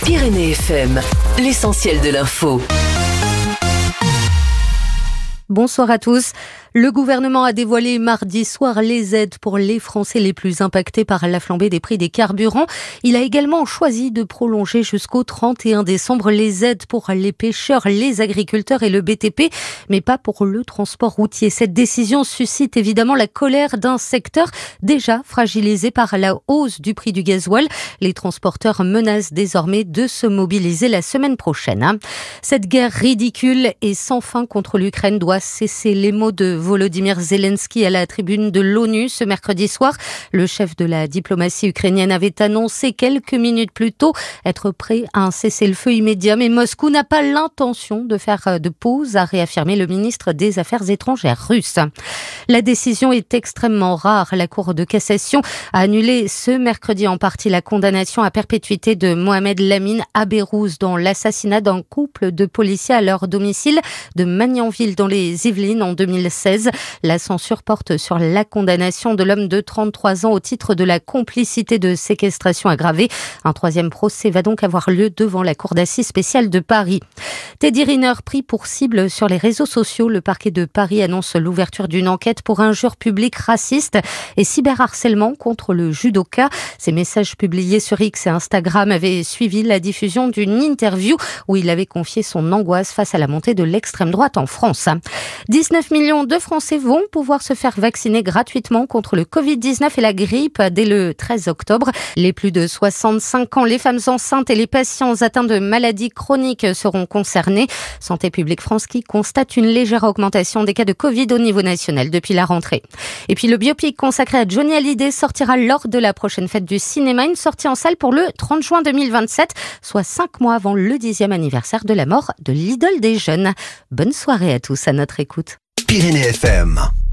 Pyrénées FM, l'essentiel de l'info. Bonsoir à tous. Le gouvernement a dévoilé mardi soir les aides pour les Français les plus impactés par la flambée des prix des carburants. Il a également choisi de prolonger jusqu'au 31 décembre les aides pour les pêcheurs, les agriculteurs et le BTP, mais pas pour le transport routier. Cette décision suscite évidemment la colère d'un secteur déjà fragilisé par la hausse du prix du gasoil. Les transporteurs menacent désormais de se mobiliser la semaine prochaine. Cette guerre ridicule et sans fin contre l'Ukraine doit cesser. Les mots de Volodymyr Zelensky à la tribune de l'ONU ce mercredi soir. Le chef de la diplomatie ukrainienne avait annoncé quelques minutes plus tôt être prêt à un cessez-le-feu immédiat. Mais Moscou n'a pas l'intention de faire de pause, a réaffirmé le ministre des Affaires étrangères russe. La décision est extrêmement rare. La Cour de cassation a annulé ce mercredi en partie la condamnation à perpétuité de Mohamed Lamine Aberouz dans l'assassinat d'un couple de policiers à leur domicile de Magnanville dans les Yvelines en 2016. La censure porte sur la condamnation de l'homme de 33 ans au titre de la complicité de séquestration aggravée. Un troisième procès va donc avoir lieu devant la Cour d'assises spéciale de Paris. Teddy Riner pris pour cible sur les réseaux sociaux. Le parquet de Paris annonce l'ouverture d'une enquête pour injures publiques racistes et cyberharcèlement contre le judoka. Ces messages publiés sur X et Instagram avaient suivi la diffusion d'une interview où il avait confié son angoisse face à la montée de l'extrême droite en France. 19 millions de Français vont pouvoir se faire vacciner gratuitement contre le Covid-19 et la grippe dès le 13 octobre. Les plus de 65 ans, les femmes enceintes et les patients atteints de maladies chroniques seront concernés. Santé publique France qui constate une légère augmentation des cas de Covid au niveau national depuis la rentrée. Et puis le biopic consacré à Johnny Hallyday sortira lors de la prochaine fête du cinéma, une sortie en salle pour le 30 juin 2027, soit 5 mois avant le 10e anniversaire de la mort de l'idole des jeunes. Bonne soirée à tous à notre écoute. Pyrénées FM.